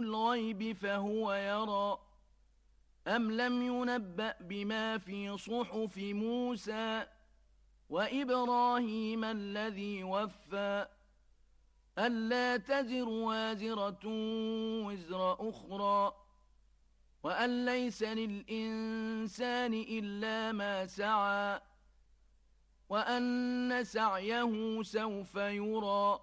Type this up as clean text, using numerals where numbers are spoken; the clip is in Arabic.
بالغيب فهو يرى أم لم ينبأ بما في صحف موسى وإبراهيم الذي وفى ألا تزر وازرة وزر أخرى وأن ليس للإنسان إلا ما سعى وأن سعيه سوف يرى